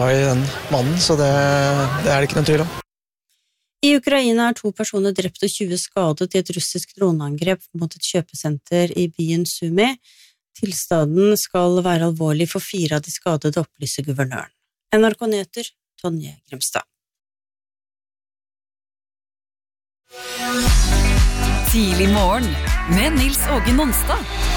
I den mannen, så det er det ikke noen tvil om. I Ukraina er 2 personer drept og 20 skadet i et russisk droneangrep mot et kjøpesenter i byen Sumy. Tilstanden skal være alvorlig for 4 av de skadede, opplyser guvernøren. NRK Nyheter, Tonje Grimstad. Tidlig morgen med Nils Åge Nonstad.